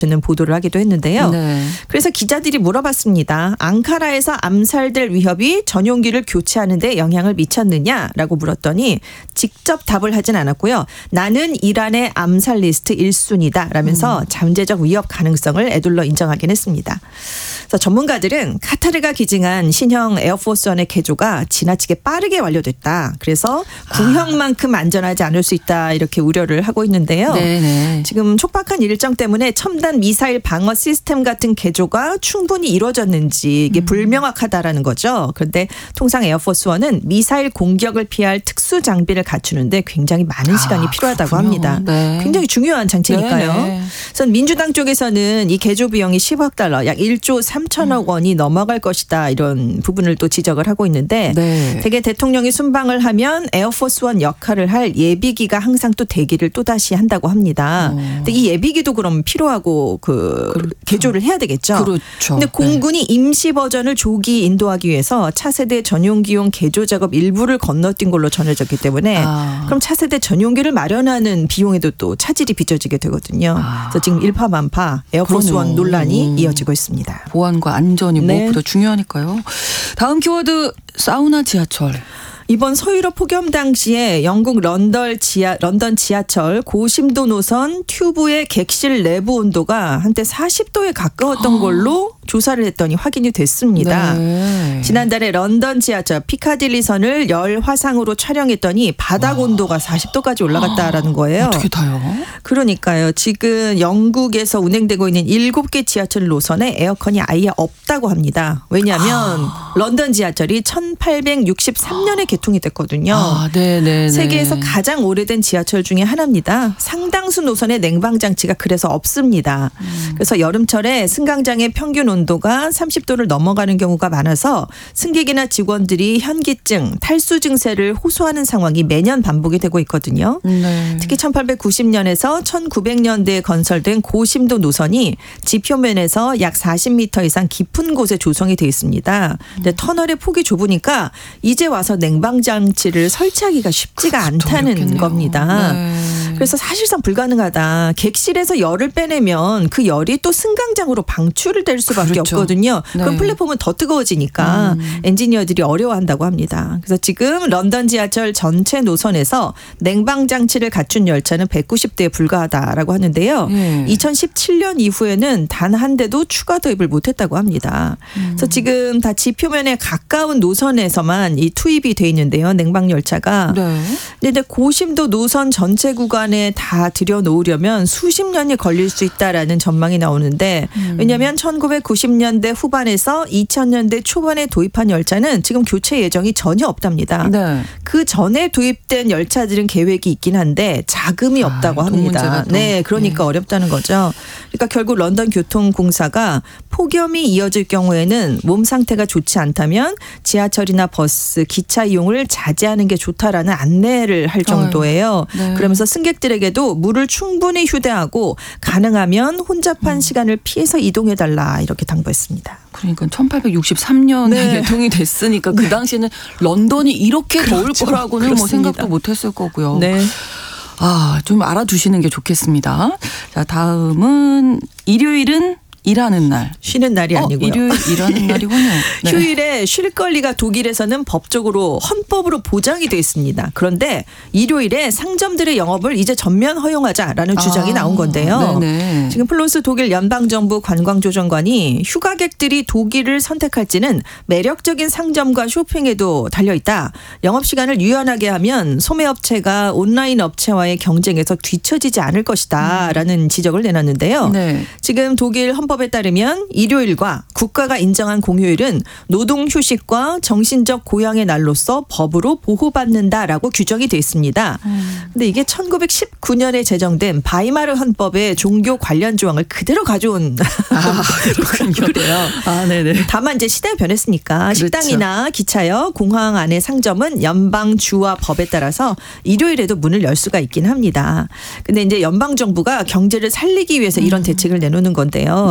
는 보도를 하기도 했는데요. 네. 그래서 기자들이 물어봤습니다. 앙카라에서 암살될 위협이 전용기를 교체하는 데 영향을 미쳤느냐라고 물었더니 직접 답을 하진 않았고요. 나는 이란의 암살 리스트 1순위다 라면서 잠재적 위협 가능성을 애둘러 인정하긴 했습니다. 그래서 전문가들은 카타르가 기증한 신형 에어포스1의 개조가 지나치게 빠르게 완료됐다. 그래서 구형만큼 안전하지 않을 수 있다 이렇게 우려를 하고 있는데요. 네네. 지금 촉박한 일정 때문에 첨단 미사일 방어 시스템 같은 개조가 충분히 이루어졌는지 이게 불명확하다라는 거죠. 그런데 통상 에어포스1은 미사일 공격을 피할 특수 장비를 갖추는데 굉장히 많은 시간이 필요하다고 그렇군요. 합니다. 네. 굉장히 중요한 장치니까요. 네네. 그래서 민주당 쪽에서는 이 개조 비용이 10억 달러, 약 1조 3천억 원이 넘어갈 것이다 이런 부분을 또 지적을 하고 있는데 네. 대개 대통령이 순방을 하면 에어포스1 역할을 할 예비기가 항상 또 대기를 또다시 한다고 합니다. 근데 이 예비기도 그럼 필요하고 그렇죠. 개조를 해야 되겠죠. 그렇죠. 근데 공군이 임시 버전을 조기 인도하기 위해서 차세대 전용기용 개조 작업 일부를 건너뛴 걸로 전해졌기 때문에 그럼 차세대 전용기를 마련하는 비용에도 또 차질이 빚어지게 되거든요. 그래서 지금 일파만파 에어포스1 그러네요. 논란이 이어지고 있습니다. 보안과 안전이 네. 무엇보다 중요하니까요. 다음 키워드 사우나 지하철. 이번 서유럽 폭염 당시에 영국 런던 지하철 고심도 노선 튜브의 객실 내부 온도가 한때 40도에 가까웠던 걸로 조사를 했더니 확인이 됐습니다. 네. 지난달에 런던 지하철 피카딜리선을 열 화상으로 촬영했더니 바닥 온도가 40도까지 올라갔다라는 거예요. 어떻게 타요? 그러니까요. 지금 영국에서 운행되고 있는 7개 지하철 노선에 에어컨이 아예 없다고 합니다. 왜냐하면 런던 지하철이 1863년에 개통이 됐거든요. 네네. 세계에서 가장 오래된 지하철 중에 하나입니다. 상당수 노선에 냉방장치가 그래서 없습니다. 그래서 여름철에 승강장의 평균 온도가 30도를 넘어가는 경우가 많아서 승객이나 직원들이 현기증, 탈수 증세를 호소하는 상황이 매년 반복이 되고 있거든요. 네. 특히 1890년에서 1900년대에 건설된 고심도 노선이 지표면에서 약 40m 이상 깊은 곳에 조성이 되어 있습니다. 근데 터널의 폭이 좁으니까 이제 와서 냉방장치를 설치하기가 쉽지가 않다는 어렵겠네요. 겁니다. 네. 그래서 사실상 불가능하다. 객실에서 열을 빼내면 그 열이 또 승강장으로 방출될 수밖에 그렇죠. 없거든요. 네. 그럼 플랫폼은 더 뜨거워지니까 엔지니어들이 어려워한다고 합니다. 그래서 지금 런던 지하철 전체 노선에서 냉방장치를 갖춘 열차는 190대에 불과하다라고 하는데요. 2017년 이후에는 단 한 대도 추가 도입을 못했다고 합니다. 그래서 지금 다 지표면에 가까운 노선에서만 이 투입이 돼 있는데요. 냉방 열차가. 네. 근데 고심도 노선 전체 구간에 다 들여놓으려면 수십 년이 걸릴 수 있다라는 전망이 나오는데 왜냐하면 1990년대 후반에서 2000년대 초반에 도입한 열차는 지금 교체 예정이 전혀 없답니다. 네. 그 전에 도입된 열차들은 계획이 있긴 한데 자금이 없다고 돈 합니다. 문제가 또. 네, 그러니까 어렵다는 거죠. 그러니까 결국 런던 교통공사가 폭염이 이어질 경우에는 몸 상태가 좋지 않다면 지하철이나 버스, 기차 이용을 자제하는 게 좋다라는 안내를 할 정도예요. 네. 그러면서 승객들에게도 물을 충분히 휴대하고 가능하면 혼잡한 시간을 피해서 이동해달라 이렇게 당부했습니다. 그러니까 1863년에 네. 개통이 됐으니까 그 당시에는 런던이 이렇게 더울 그렇죠. 거라고는 뭐 그렇습니다. 생각도 못했을 거고요. 네. 좀 알아두시는 게 좋겠습니다. 자, 다음은 일요일은 일하는 날. 쉬는 날이 아니고요. 일요일 일하는 날이군요. 네. 휴일에 쉴 권리가 독일에서는 법적으로 헌법으로 보장이 돼 있습니다. 그런데 일요일에 상점들의 영업을 이제 전면 허용하자라는 주장이 나온 건데요. 네네. 지금 플로스 독일 연방정부 관광조정관이 휴가객들이 독일을 선택할지는 매력적인 상점과 쇼핑에도 달려있다. 영업시간을 유연하게 하면 소매업체가 온라인 업체와의 경쟁에서 뒤처지지 않을 것이다 라는 지적을 내놨는데요. 네. 지금 독일 헌법에 따르면 일요일과 국가가 인정한 공휴일은 노동휴식과 정신적 고양의 날로서 법으로 보호받는다라고 규정이 되어 있습니다. 그런데 이게 1919년에 제정된 바이마르 헌법의 종교 관련 조항을 그대로 가져온 그렇군요. 그래요. 네네. 다만 이제 시대가 변했으니까 그렇죠. 식당이나 기차역, 공항 안의 상점은 연방 주와 법에 따라서 일요일에도 문을 열 수가 있긴 합니다. 근데 이제 연방 정부가 경제를 살리기 위해서 이런 대책을 내놓는 건데요. 네.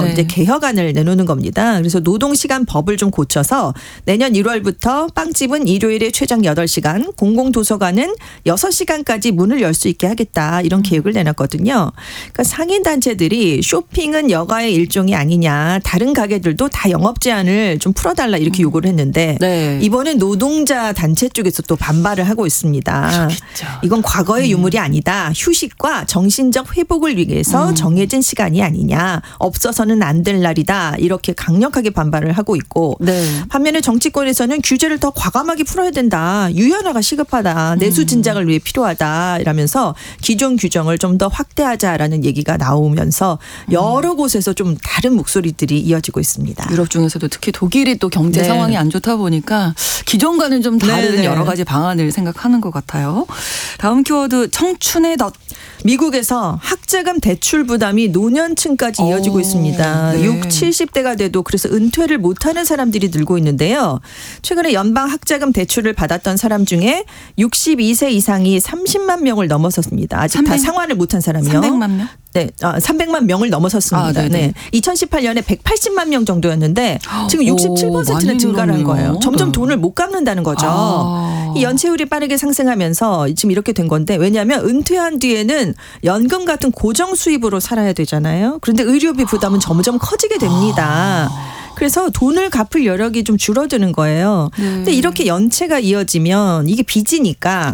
네. 이제 개혁안을 내놓는 겁니다. 그래서 노동시간 법을 좀 고쳐서 내년 1월부터 빵집은 일요일에 최장 8시간, 공공도서관은 6시간까지 문을 열 수 있게 하겠다. 이런 계획을 내놨거든요. 그러니까 상인단체들이 쇼핑은 여가의 일종이 아니냐. 다른 가게들도 다 영업 제한을 좀 풀어달라 이렇게 요구를 했는데 네. 이번엔 노동자 단체 쪽에서 또 반발을 하고 있습니다. 그렇겠죠. 이건 과거의 유물이 아니다. 휴식과 정신적 회복을 위해서 정해진 시간이 아니냐. 없어서는 안 될 날이다. 이렇게 강력하게 반발을 하고 있고 네. 반면에 정치권에서는 규제를 더 과감하게 풀어야 된다. 유연화가 시급하다. 내수 진작을 위해 필요하다. 이러면서 기존 규정을 좀 더 확대하자라는 얘기가 나오면서 여러 곳에서 좀 다른 목소리들이 이어지고 있습니다. 유럽 중에서도 특히 독일이 또 경제 네. 상황이 안 좋다 보니까 기존과는 좀 다른 네네. 여러 가지 방안을 생각하는 것 같아요. 다음 키워드 청춘의 덫. 미국에서 학자금 대출 부담이 노년층까지 이어지고 오, 있습니다. 네. 6, 70대가 돼도 그래서 은퇴를 못하는 사람들이 늘고 있는데요. 최근에 연방 학자금 대출을 받았던 사람 중에 62세 이상이 30만 명을 넘어섰습니다. 아직 다 300? 상환을 못한 사람이요. 300만 명? 네, 300만 명을 넘어섰습니다. 아, 네네. 네. 2018년에 180만 명 정도였는데 지금 오, 67%는 많이 증가를 한 늘었네요. 거예요. 점점 네. 돈을 못 갚는다는 거죠. 아. 이 연체율이 빠르게 상승하면서 지금 이렇게 된 건데 왜냐하면 은퇴한 뒤에는 연금 같은 고정 수입으로 살아야 되잖아요. 그런데 의료비 부담은 점점 커지게 됩니다. 그래서 돈을 갚을 여력이 좀 줄어드는 거예요. 근데 이렇게 연체가 이어지면 이게 빚이니까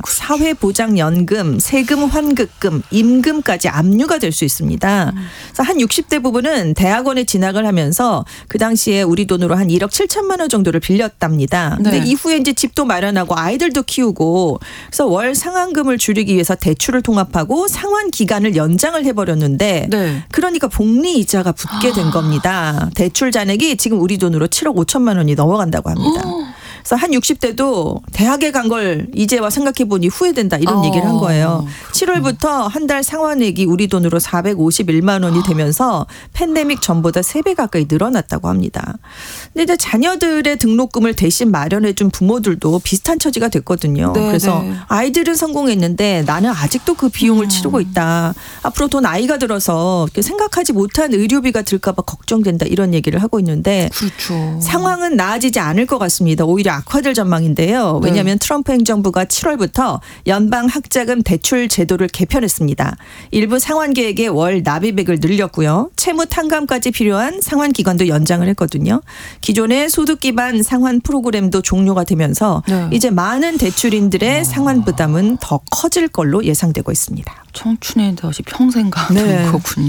사회보장연금, 세금 환급금, 임금까지 압류가 될 수 있습니다. 그래서 한 60대 부부는 대학원에 진학을 하면서 그 당시에 우리 돈으로 한 1억 7천만 원 정도를 빌렸답니다. 근데 네. 이후에 이제 집도 마련하고 아이들도 키우고 그래서 월 상환금을 줄이기 위해서 대출을 통합하고 상환 기간을 연장을 해버렸는데 네. 그러니까 복리 이자가 붙게 된 겁니다. 대출 잔액이 지금 우리 돈으로 7억 5천만 원이 넘어간다고 합니다. 그래서 한 60대도 대학에 간 걸 이제와 생각해보니 후회된다 이런 얘기를 한 거예요. 7월부터 한 달 상환액이 우리 돈으로 451만 원이 되면서 팬데믹 전보다 3배 가까이 늘어났다고 합니다. 근데 이제 자녀들의 등록금을 대신 마련해준 부모들도 비슷한 처지가 됐거든요. 네, 그래서 네. 아이들은 성공했는데 나는 아직도 그 비용을 치르고 있다. 앞으로 더 나이가 들어서 생각하지 못한 의료비가 들까 봐 걱정된다 이런 얘기를 하고 있는데 그렇죠. 상황은 나아지지 않을 것 같습니다. 오히려 악화될 전망인데요. 왜냐하면 트럼프 행정부가 7월부터 연방 학자금 대출 제도를 개편했습니다. 일부 상환 계획의 월 납입액을 늘렸고요. 채무 탕감까지 필요한 상환 기간도 연장을 했거든요. 기존의 소득 기반 상환 프로그램도 종료가 되면서 네. 이제 많은 대출인들의 상환 부담은 더 커질 걸로 예상되고 있습니다. 청춘의 덫이 평생 가는 네. 거군요.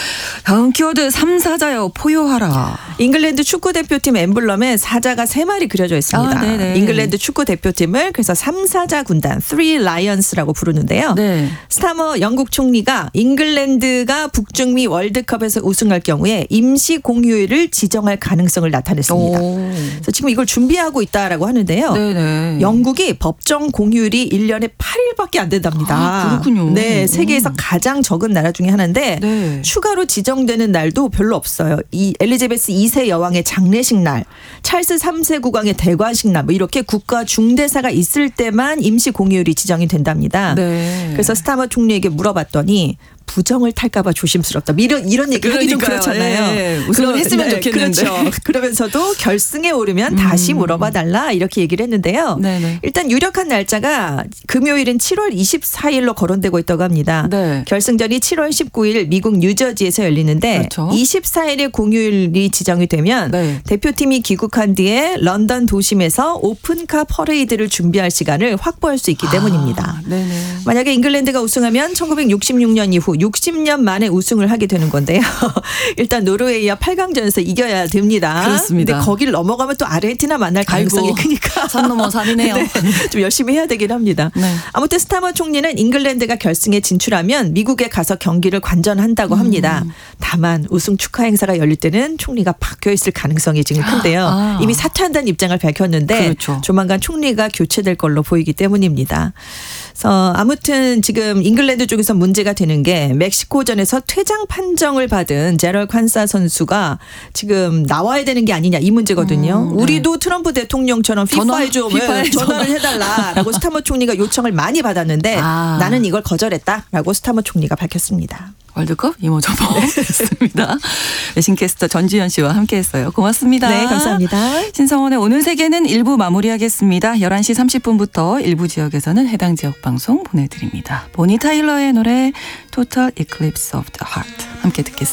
다음 키워드 3사자여 포효하라. 잉글랜드 축구대표팀 엠블럼에 사자가 3마리 그려져 있습니다. 아, 네네. 잉글랜드 축구대표팀을 그래서 3사자 군단, 3라이언스라고 부르는데요. 네. 스타머 영국 총리가 잉글랜드가 북중미 월드컵에서 우승할 경우에 임시 공휴일을 지정할 가능성을 나타냈습니다. 오. 그래서 지금 이걸 준비하고 있다라고 하는데요. 네네. 영국이 법정 공휴일이 1년에 8일밖에 안 된답니다. 아, 그렇군요. 네, 세계에서 가장 적은 나라 중에 하나인데 네. 추가로 지정되는 날도 별로 없어요. 이 엘리자베스 2세 여왕의 장례식 날, 찰스 3세 국왕의 대관식 날, 뭐 이렇게 국가 중대사가 있을 때만 임시 공휴일이 지정이 된답니다. 네. 그래서 스타머 총리에게 물어봤더니 부정을 탈까봐 조심스럽다. 이런 얘기 하기 좀 그러니까요. 그렇잖아요. 예, 우승을 했으면 좋겠는데. 그렇죠. 그러면서도 결승에 오르면 다시 물어봐달라 이렇게 얘기를 했는데요. 네네. 일단 유력한 날짜가 금요일은 7월 24일로 거론되고 있다고 합니다. 네. 결승전이 7월 19일 미국 뉴저지에서 열리는데 그렇죠. 24일에 공휴일이 지정이 되면 네. 대표팀이 귀국한 뒤에 런던 도심에서 오픈카 퍼레이드를 준비할 시간을 확보할 수 있기 때문입니다. 네네. 만약에 잉글랜드가 우승하면 1966년 이후 60년 만에 우승을 하게 되는 건데요. 일단 노르웨이와 8강전에서 이겨야 됩니다. 그렇습니다. 근데 거기를 넘어가면 또 아르헨티나 만날 가능성이 아이고, 크니까. 산 넘어 산이네요. 네, 좀 열심히 해야 되긴 합니다. 네. 아무튼 스타머 총리는 잉글랜드가 결승에 진출하면 미국에 가서 경기를 관전한다고 합니다. 다만 우승 축하 행사가 열릴 때는 총리가 바뀌어 있을 가능성이 지금 큰데요. 아. 이미 사퇴한다는 입장을 밝혔는데 그렇죠. 조만간 총리가 교체될 걸로 보이기 때문입니다. 그래서 아무튼 지금 잉글랜드 쪽에서 문제가 되는 게 멕시코전에서 퇴장 판정을 받은 제럴 콴사 선수가 지금 나와야 되는 게 아니냐 이 문제거든요. 우리도 트럼프 대통령처럼 피파에 좀 전화를 해달라라고 스타머 총리가 요청을 많이 받았는데 아. 나는 이걸 거절했다라고 스타머 총리가 밝혔습니다. 월드컵 이모저모였습니다. 외신캐스터 전지현 씨와 함께했어요. 고맙습니다. 네, 감사합니다. 신성원의 오늘 세계는 1부 마무리하겠습니다. 11시 30분부터 일부 지역에서는 해당 지역 방송 보내드립니다. 보니 타일러의 노래 Total Eclipse of the Heart 함께 듣겠습니다.